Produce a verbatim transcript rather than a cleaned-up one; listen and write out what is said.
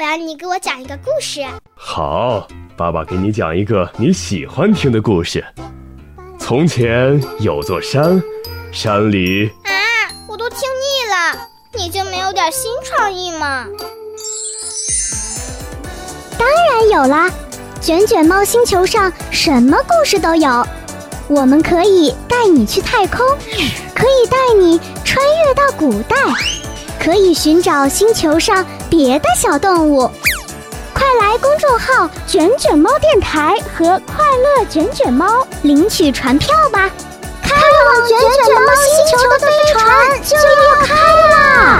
然你给我讲一个故事。 好，爸爸给你讲一个你喜欢听的故事。从前有座山，山里…… 啊，我都听腻了，你就没有点新创意吗？ 当然有啦，卷卷猫星球上什么故事都有。我们可以带你去太空，可以带你穿越到古代，可以寻找星球上别的小动物。快来公众号卷卷猫电台和快乐卷卷猫领取船票吧，开往卷卷猫星球的飞船就要开啦！